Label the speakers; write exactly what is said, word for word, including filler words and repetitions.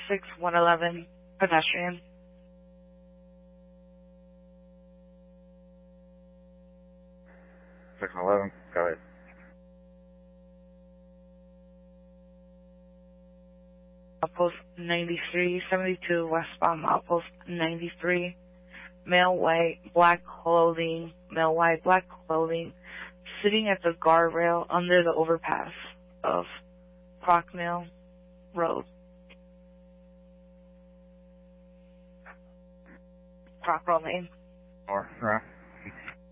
Speaker 1: six one eleven, pedestrian.
Speaker 2: six one eleven, go ahead.
Speaker 1: Outpost ninety-three seventy-two, westbound Outpost ninety-three. Male white, black clothing, male white, black clothing, sitting at the guardrail under the overpass of Crockmill Road. Crockmill Lane.
Speaker 2: Or, right.